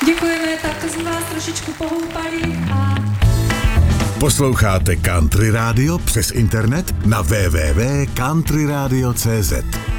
Děkujeme, tak to jsme vás trošičku pohoupali a... Posloucháte Country Radio přes internet na www.countryradio.cz.